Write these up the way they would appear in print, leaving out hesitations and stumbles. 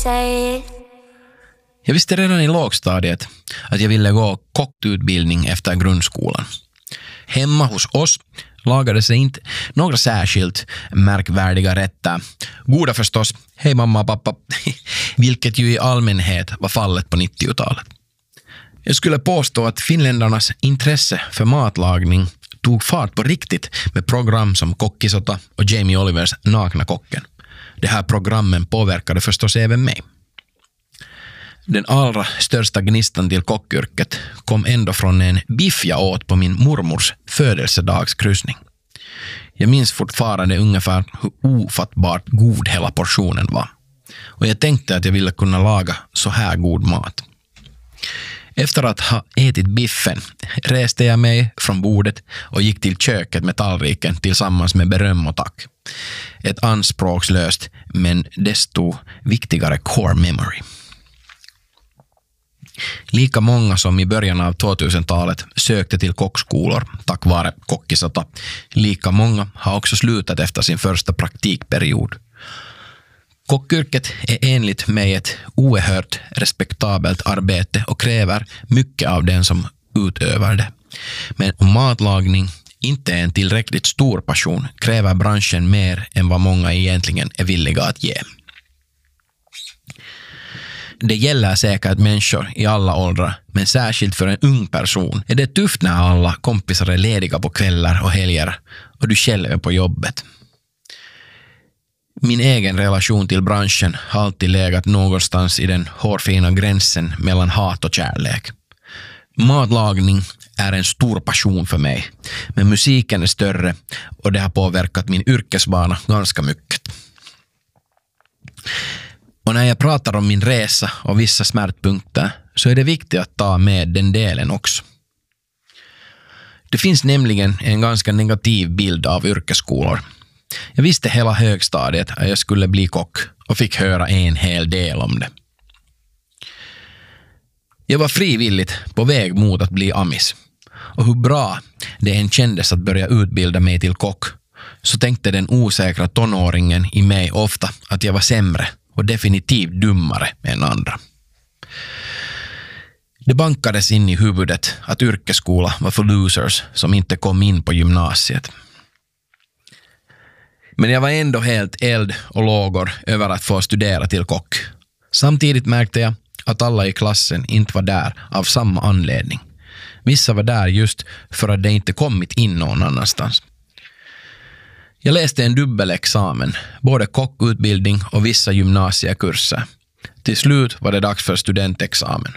Jag visste redan i lågstadiet att jag ville gå kockutbildning efter grundskolan. Hemma hos oss lagade sig inte några särskilt märkvärdiga rätter. Goda förstås, hej mamma och pappa, vilket ju i allmänhet var fallet på 90-talet. Jag skulle påstå att finländarnas intresse för matlagning tog fart på riktigt med program som Kokkisota och Jamie Olivers Nakna kocken. De här programmen påverkade förstås även mig. Den allra största gnistan till kockyrket kom ändå från en biff jag åt på min mormors födelsedagskryssning. Jag minns fortfarande ungefär hur ofattbart god hela portionen var. Och jag tänkte att jag ville kunna laga så här god mat. Efter att ha ätit biffen reste jag mig från bordet och gick till köket med tallriken tillsammans med beröm och tack. Ett anspråkslöst men desto viktigare core memory. Lika många som i början av 2000-talet sökte till kockskolor tack vare Kokkisota, lika många har också slutat efter sin första praktikperiod. Kockyrket är enligt mig ett oerhört respektabelt arbete och kräver mycket av den som utövar det. Men om matlagning inte är en tillräckligt stor passion kräver branschen mer än vad många egentligen är villiga att ge. Det gäller säkert människor i alla åldrar, men särskilt för en ung person är det tufft när alla kompisar är lediga på kvällar och helger och du själv är på jobbet. Min egen relation till branschen har alltid legat någonstans i den hårfina gränsen mellan hat och kärlek. Matlagning är en stor passion för mig, men musiken är större och det har påverkat min yrkesbana ganska mycket. Och när jag pratar om min resa och vissa smärtpunkter så är det viktigt att ta med den delen också. Det finns nämligen en ganska negativ bild av yrkesskolor. Jag visste hela högstadiet att jag skulle bli kock och fick höra en hel del om det. Jag var frivilligt på väg mot att bli amis. Och hur bra det än kändes att börja utbilda mig till kock så tänkte den osäkra tonåringen i mig ofta att jag var sämre och definitivt dummare än andra. Det bankades in i huvudet att yrkesskola var för losers som inte kom in på gymnasiet. Men jag var ändå helt eld och lågor över att få studera till kock. Samtidigt märkte jag att alla i klassen inte var där av samma anledning. Vissa var där just för att det inte kommit in någon annanstans. Jag läste en dubbelexamen, både kockutbildning och vissa gymnasiekurser. Till slut var det dags för studentexamen.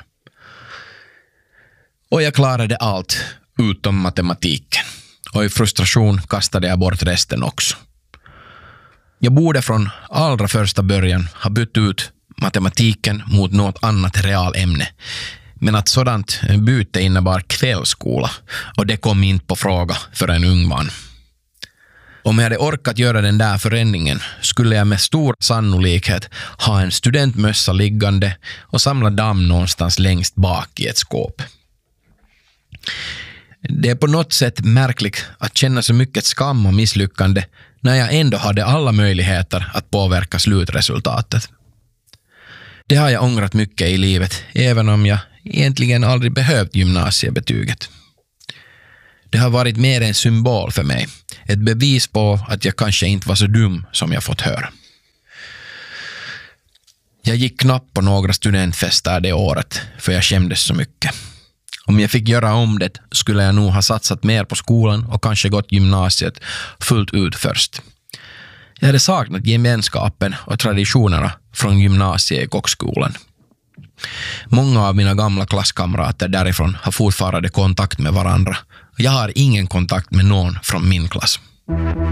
Och jag klarade allt utom matematiken. Och i frustration kastade jag bort resten också. Jag borde från allra första början ha bytt ut matematiken mot något annat realämne. Men att sådant byte innebar kvällsskola och det kom inte på fråga för en ung man. Om jag hade orkat göra den där förändringen skulle jag med stor sannolikhet ha en studentmössa liggande och samla damm någonstans längst bak i ett skåp. Det är på något sätt märkligt att känna så mycket skam och misslyckande när jag ändå hade alla möjligheter att påverka slutresultatet. Det har jag ångrat mycket i livet, även om jag egentligen aldrig behövt gymnasiebetyget. Det har varit mer en symbol för mig, ett bevis på att jag kanske inte var så dum som jag fått höra. Jag gick knappt på några studentfester det året, för jag skämdes så mycket. Om jag fick göra om det skulle jag nog ha satsat mer på skolan och kanske gått gymnasiet fullt ut först. Jag hade saknat gemenskapen och traditionerna från gymnasiet i kockskolan. Många av mina gamla klasskamrater därifrån har fortfarande kontakt med varandra. Jag har ingen kontakt med någon från min klass.